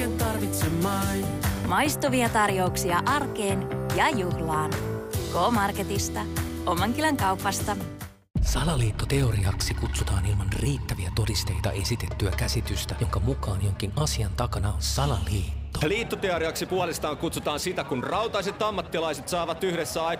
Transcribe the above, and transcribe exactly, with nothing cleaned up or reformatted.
kaiken tarvitsemain. Maistuvia tarjouksia arkeen ja juhlaan. K-Marketista. Omankylän kaupasta. Salaliittoteoriaksi kutsutaan ilman riittäviä todisteita esitettyä käsitystä, jonka mukaan jonkin asian takana on salaliitto. Liittoteoriaksi puolestaan kutsutaan sitä, kun rautaiset ammattilaiset saavat yhdessä aikaan